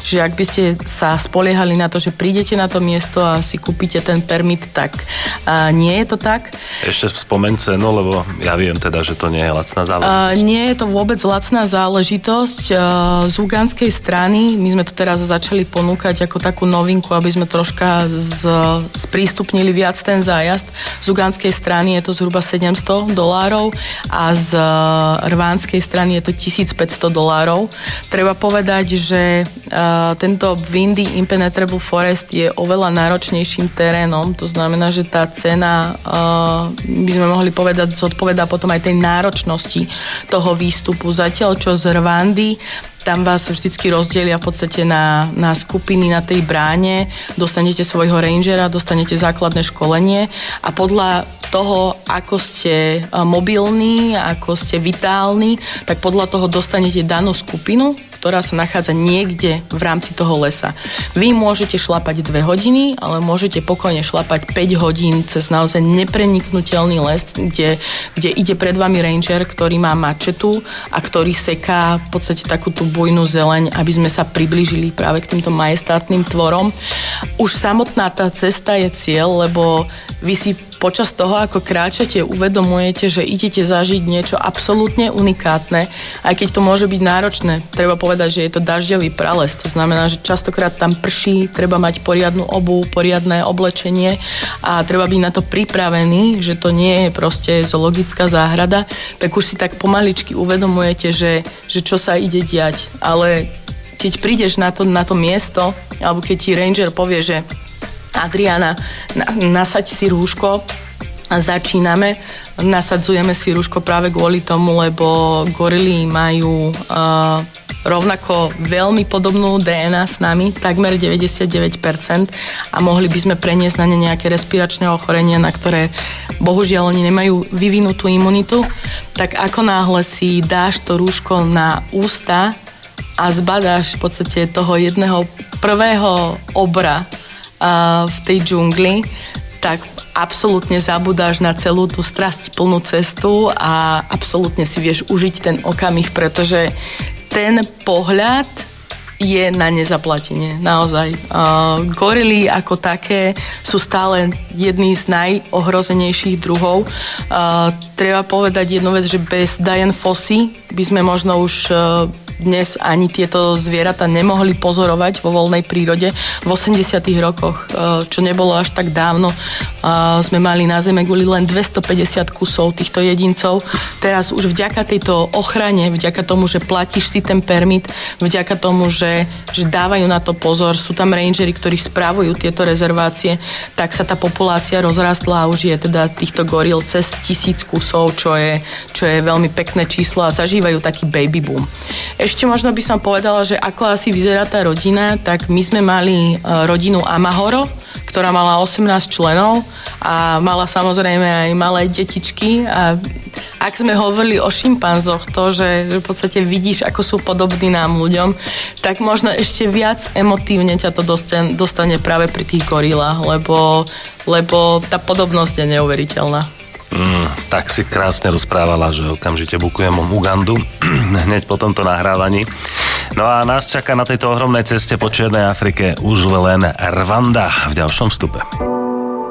že ak by ste sa spoliehali na to, že prídete na to miesto a si kúpite ten permit, tak nie je to tak. Ešte spomeň cenu, lebo ja viem teda, že to nie je lacná záležitosť. Nie je to vôbec lacná záležitosť. Z ugandskej strany, my sme to teraz začali ponúkať ako takú novinku, aby sme troška sprístupnili viac ten zájazd. Z ugandskej strany je to zhruba $700 a z rwandskej strany je to $1500. Treba povedať, že tento Windy Impenetrable Forest je oveľa náročnejším terénom, to znamená, že tá cena, by sme mohli povedať, zodpovedá potom aj tej náročnosti toho výstupu. Zatiaľ, čo z Rwandy, tam vás vždycky rozdielia v podstate na skupiny na tej bráne, dostanete svojho rangera, dostanete základné školenie a podľa toho, ako ste mobilní, ako ste vitálni, tak podľa toho dostanete danú skupinu, ktorá sa nachádza niekde v rámci toho lesa. Vy môžete šlapať 2 hodiny, ale môžete pokojne šlapať 5 hodín cez naozaj nepreniknutelný les, kde ide pred vami ranger, ktorý má mačetu a ktorý seká v podstate takú tú bujnú zeleň, aby sme sa priblížili práve k týmto majestátnym tvorom. Už samotná tá cesta je cieľ, lebo vy si počas toho, ako kráčate, uvedomujete, že idete zažiť niečo absolútne unikátne, aj keď to môže byť náročné. Treba povedať, že je to dažďový prales, to znamená, že častokrát tam prší, treba mať poriadnu obuv, poriadne oblečenie a treba byť na to pripravený, že to nie je proste zoologická záhrada, tak už si tak pomaličky uvedomujete, že čo sa ide diať. Ale keď prídeš na to miesto, alebo keď ti ranger povie, že Adriana, nasaď si rúško a začíname. Nasadzujeme si rúško práve kvôli tomu, lebo gorily majú rovnako veľmi podobnú DNA s nami, takmer 99% a mohli by sme preniesť na ne nejaké respiračné ochorenia, na ktoré bohužiaľ oni nemajú vyvinutú imunitu. Tak ako náhle si dáš to rúško na ústa a zbadáš v podstate toho jedného prvého obra v tej džungli, tak absolútne zabudáš na celú tú strastiplnú cestu a absolútne si vieš užiť ten okamih, pretože ten pohľad je na nezaplatenie, naozaj. Gorily ako také sú stále jedný z najohrozenejších druhov. Treba povedať jednu vec, že bez Dian Fossey by sme možno už dnes ani tieto zvieratá nemohli pozorovať vo voľnej prírode. V 80. rokoch, čo nebolo až tak dávno, sme mali na Zemeguli len 250 kusov týchto jedincov. Teraz už vďaka tejto ochrane, vďaka tomu, že platíš si ten permit, vďaka tomu, že dávajú na to pozor, sú tam rangeri, ktorí spravujú tieto rezervácie, tak sa tá populácia rozrastla a už je teda týchto goril cez 1000 kusov, čo je veľmi pekné číslo a zažívajú taký baby boom. Ešte možno by som povedala, že ako asi vyzerá tá rodina, tak my sme mali rodinu Amahoro, ktorá mala 18 členov a mala samozrejme aj malé detičky a ak sme hovorili o šimpanzoch, to, že v podstate vidíš, ako sú podobní nám ľuďom, tak možno ešte viac emotívne ťa to dostane práve pri tých gorilách, lebo tá podobnosť je neuveriteľná. Tak si krásne rozprávala, že okamžite bukujem Ugandu hneď po tomto nahrávaní. No a nás čaká na tejto ohromnej ceste po Čiernej Afrike už len Rwanda v ďalšom vstupe.